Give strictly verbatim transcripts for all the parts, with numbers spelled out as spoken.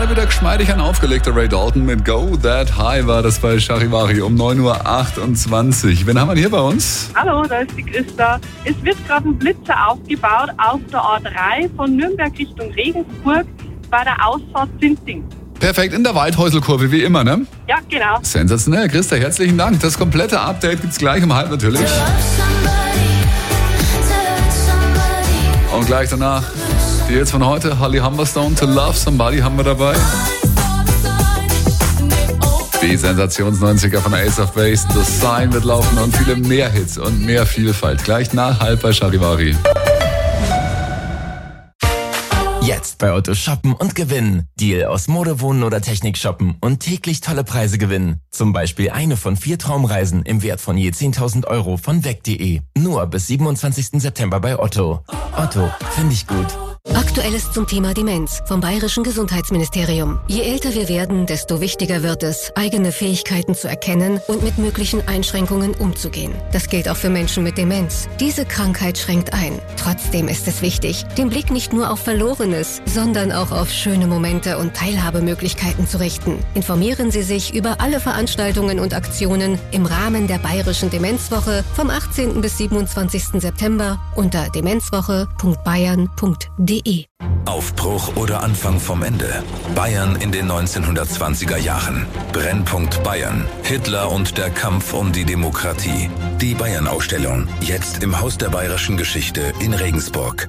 mal wieder geschmeidig ein aufgelegter Ray Dalton mit Go That High war das bei Charivari um neun Uhr achtundzwanzig. Wen haben wir hier bei uns? Hallo, da ist die Christa. Es wird gerade ein Blitzer aufgebaut auf der A drei von Nürnberg Richtung Regensburg bei der Ausfahrt Zinting. Perfekt, in der Waldhäuselkurve wie immer, ne? Ja, genau. Sensationell, Christa, herzlichen Dank. Das komplette Update gibt's gleich um halb natürlich. Und gleich danach die jetzt von heute, Holly Humberstone, To Love Somebody haben wir dabei. Die Sensations-neunziger von Ace of Base, The Sign wird laufen und viele mehr Hits und mehr Vielfalt. Gleich nach halb bei Charivari. Jetzt bei Otto shoppen und gewinnen. Deal aus Mode, Wohnen oder Technik shoppen und täglich tolle Preise gewinnen. Zum Beispiel eine von vier Traumreisen im Wert von je zehntausend Euro von weg punkt de. Nur bis siebenundzwanzigsten September bei Otto. Otto, finde ich gut. Aktuelles zum Thema Demenz vom Bayerischen Gesundheitsministerium. Je älter wir werden, desto wichtiger wird es, eigene Fähigkeiten zu erkennen und mit möglichen Einschränkungen umzugehen. Das gilt auch für Menschen mit Demenz. Diese Krankheit schränkt ein. Trotzdem ist es wichtig, den Blick nicht nur auf Verlorenes, sondern auch auf schöne Momente und Teilhabemöglichkeiten zu richten. Informieren Sie sich über alle Veranstaltungen und Aktionen im Rahmen der Bayerischen Demenzwoche vom achtzehnten bis siebenundzwanzigsten September unter demenzwoche punkt bayern punkt de. Aufbruch oder Anfang vom Ende. Bayern in den neunzehnhundertzwanziger Jahren. Brennpunkt Bayern. Hitler und der Kampf um die Demokratie. Die Bayern-Ausstellung. Jetzt im Haus der bayerischen Geschichte in Regensburg.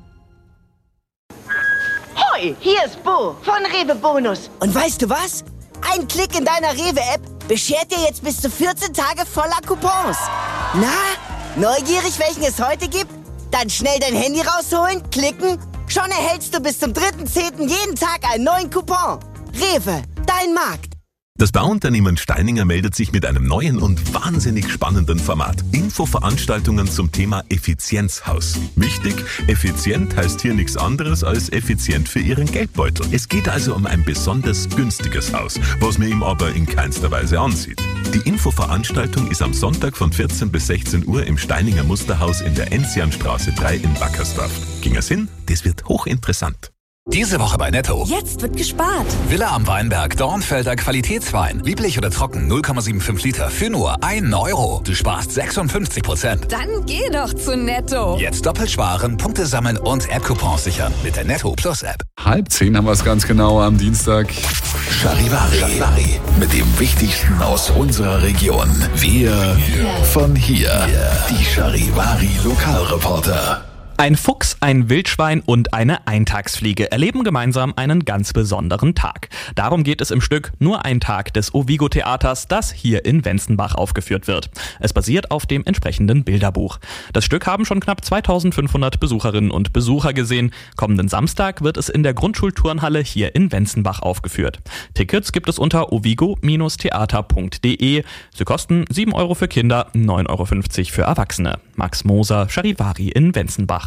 Hoi, hier ist Bo von Rewe Bonus. Und weißt du was? Ein Klick in deiner Rewe-App beschert dir jetzt bis zu vierzehn Tage voller Coupons. Na, neugierig, welchen es heute gibt? Dann schnell dein Handy rausholen, klicken. Schon erhältst du bis zum dritten zehnten jeden Tag einen neuen Coupon. Rewe, dein Markt. Das Bauunternehmen Steininger meldet sich mit einem neuen und wahnsinnig spannenden Format. Infoveranstaltungen zum Thema Effizienzhaus. Wichtig, effizient heißt hier nichts anderes als effizient für Ihren Geldbeutel. Es geht also um ein besonders günstiges Haus, was man ihm aber in keinster Weise ansieht. Die Infoveranstaltung ist am Sonntag von vierzehn bis sechzehn Uhr im Steininger Musterhaus in der Enzianstraße drei in Wackersdorf. Ging es hin? Das wird hochinteressant. Diese Woche bei Netto. Jetzt wird gespart. Villa am Weinberg, Dornfelder Qualitätswein. Lieblich oder trocken, null Komma fünfundsiebzig Liter für nur einen Euro. Du sparst sechsundfünfzig Prozent. Dann geh doch zu Netto. Jetzt doppelt sparen, Punkte sammeln und App-Coupons sichern mit der Netto Plus App. Halb zehn haben wir es ganz genau am Dienstag. Charivari. Charivari. Mit dem Wichtigsten aus unserer Region. Wir von hier. Die Charivari Lokalreporter. Ein Fuchs, ein Wildschwein und eine Eintagsfliege erleben gemeinsam einen ganz besonderen Tag. Darum geht es im Stück Nur ein Tag des Ovigo-Theaters, das hier in Wenzenbach aufgeführt wird. Es basiert auf dem entsprechenden Bilderbuch. Das Stück haben schon knapp zweitausendfünfhundert Besucherinnen und Besucher gesehen. Kommenden Samstag wird es in der Grundschulturnhalle hier in Wenzenbach aufgeführt. Tickets gibt es unter ovigo theater punkt de. Sie kosten sieben Euro für Kinder, neun Euro fünfzig für Erwachsene. Max Moser, Charivari in Wenzenbach.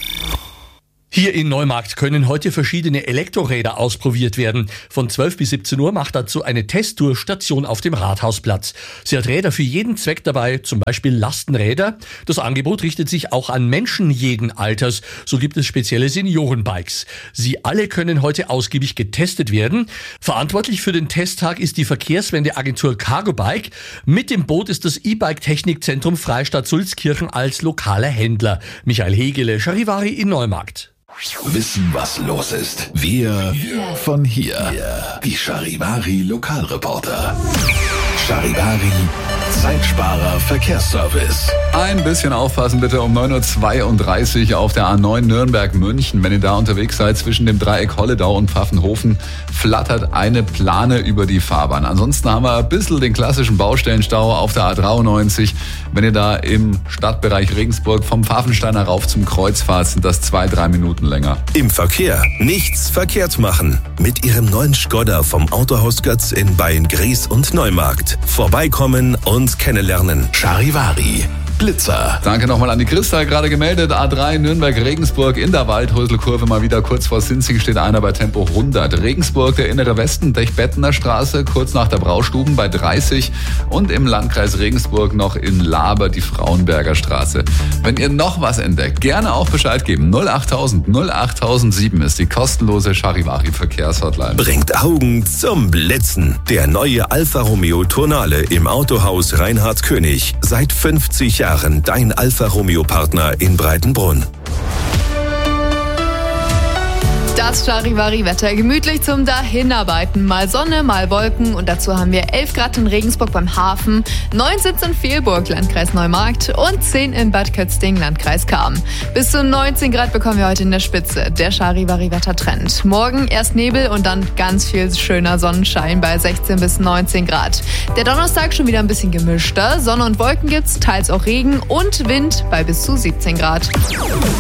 Hier in Neumarkt können heute verschiedene Elektroräder ausprobiert werden. Von zwölf bis siebzehn Uhr macht dazu eine Testtour-Station auf dem Rathausplatz. Sie hat Räder für jeden Zweck dabei, zum Beispiel Lastenräder. Das Angebot richtet sich auch an Menschen jeden Alters. So gibt es spezielle Seniorenbikes. Sie alle können heute ausgiebig getestet werden. Verantwortlich für den Testtag ist die Verkehrswendeagentur Cargo Bike. Mit dem Boot ist das E-Bike-Technikzentrum Freistadt Sulzkirchen als lokaler Händler. Michael Hegele, Charivari in Neumarkt. Wissen, was los ist. Wir von hier. Die Charivari Lokalreporter. Charivari Zeitsparer Verkehrsservice. Ein bisschen aufpassen bitte um neun Uhr zweiunddreißig auf der A neun Nürnberg-München. Wenn ihr da unterwegs seid zwischen dem Dreieck Holledau und Pfaffenhofen, flattert eine Plane über die Fahrbahn. Ansonsten haben wir ein bisschen den klassischen Baustellenstau auf der A dreiundneunzig. Wenn ihr da im Stadtbereich Regensburg vom Pfaffensteiner rauf zum Kreuz fahrt, sind das zwei, drei Minuten länger. Im Verkehr nichts verkehrt machen. Mit Ihrem neuen Skoda vom Autohaus Götz in Beilngries und Neumarkt. Vorbeikommen und kennenlernen. Charivari. Blitzer. Danke nochmal an die Christa, gerade gemeldet. A drei Nürnberg-Regensburg in der Waldhäuselkurve mal wieder kurz vor Sinzing steht einer bei Tempo hundert. Regensburg, der innere Westen, Dechbettener Straße, kurz nach der Braustuben bei dreißig. Und im Landkreis Regensburg noch in Laber die Frauenberger Straße. Wenn ihr noch was entdeckt, gerne auch Bescheid geben. null achttausend null achttausendsieben ist die kostenlose Charivari-Verkehrshotline. Bringt Augen zum Blitzen. Der neue Alfa Romeo Tonale im Autohaus Reinhard König. Seit fünfzig Jahren dein Alfa Romeo Partner in Breitenbrunn. Das Charivari-Wetter, gemütlich zum Dahinarbeiten. Mal Sonne, mal Wolken und dazu haben wir elf Grad in Regensburg beim Hafen, neun Sitz in Fehlburg, Landkreis Neumarkt und zehn in Bad Kötzting, Landkreis Cham. Bis zu neunzehn Grad bekommen wir heute in der Spitze. Der Charivari-Wettertrend. Morgen erst Nebel und dann ganz viel schöner Sonnenschein bei sechzehn bis neunzehn Grad. Der Donnerstag schon wieder ein bisschen gemischter. Sonne und Wolken gibt's, teils auch Regen und Wind bei bis zu siebzehn Grad.